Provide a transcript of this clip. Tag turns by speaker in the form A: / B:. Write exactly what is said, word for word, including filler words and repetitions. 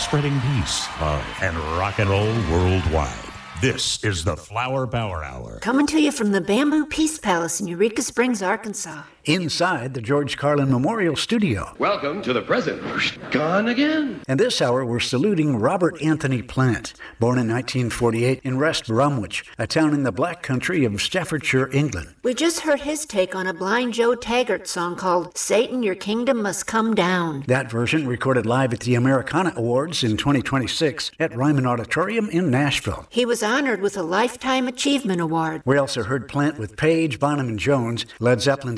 A: spreading peace, love, and rock and roll worldwide. This is the Flower Power Hour.
B: Coming to you from the Bamboo Peace Palace in Eureka Springs, Arkansas.
C: Inside the George Carlin Memorial Studio.
D: Welcome to the present. Gone again.
C: And this hour, we're saluting Robert Anthony Plant, born in nineteen forty-eight in West Bromwich, a town in the Black Country of Staffordshire, England.
B: We just heard his take on a Blind Joe Taggart song called Satan, Your Kingdom Must Come Down.
C: That version recorded live at the Americana Awards in twenty twenty-six at Ryman Auditorium in Nashville.
B: He was honored with a Lifetime Achievement Award.
C: We also heard Plant with Page, Bonham and Jones, Led Zeppelin's